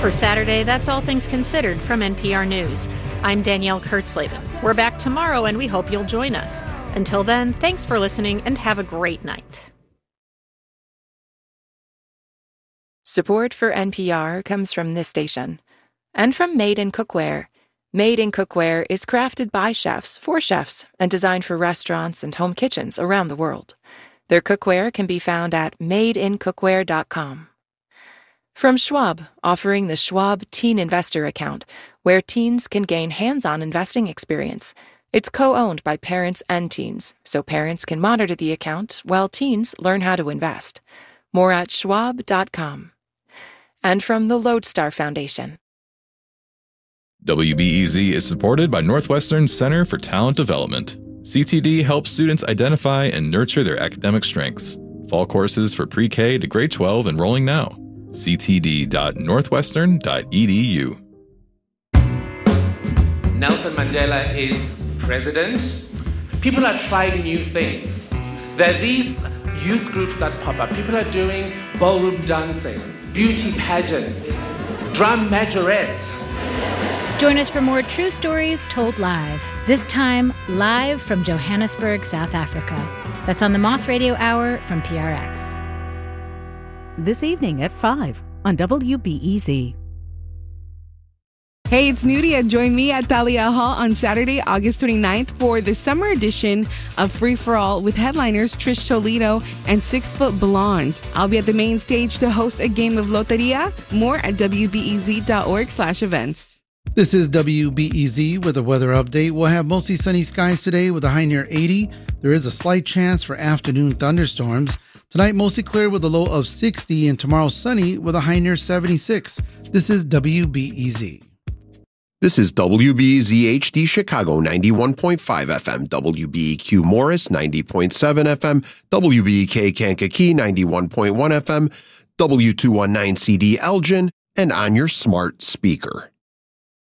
For Saturday, that's All Things Considered from NPR News. I'm Danielle Kurtzleben. We're back tomorrow, and we hope you'll join us. Until then, thanks for listening and have a great night. Support for NPR comes from this station and from Made in Cookware. Made in Cookware is crafted by chefs for chefs and designed for restaurants and home kitchens around the world. Their cookware can be found at madeincookware.com. From Schwab, offering the Schwab Teen Investor Account, where teens can gain hands-on investing experience. It's co-owned by parents and teens, so parents can monitor the account while teens learn how to invest. More at schwab.com. And from the Lodestar Foundation. WBEZ is supported by Northwestern Center for Talent Development. CTD helps students identify and nurture their academic strengths. Fall courses for pre-K to grade 12 enrolling now. ctd.northwestern.edu. Nelson Mandela is president. People are trying new things. There are these youth groups that pop up. People are doing ballroom dancing, beauty pageants, drum majorettes. Join us for more true stories told live. This time, live from Johannesburg, South Africa. That's on the Moth Radio Hour from PRX. This evening at 5 on WBEZ. Hey, it's Nudia. Join me at Thalia Hall on Saturday, August 29th for the summer edition of Free For All with headliners Trish Toledo and 6 Foot Blonde. I'll be at the main stage to host a game of Loteria. More at WBEZ.org/events. This is WBEZ with a weather update. We'll have mostly sunny skies today with a high near 80. There is a slight chance for afternoon thunderstorms. Tonight, mostly clear with a low of 60, and tomorrow sunny with a high near 76. This is WBEZ. This is WBEZ HD Chicago 91.5 FM, WBEQ Morris 90.7 FM, WBEK Kankakee 91.1 FM, W219CD Elgin, and on your smart speaker.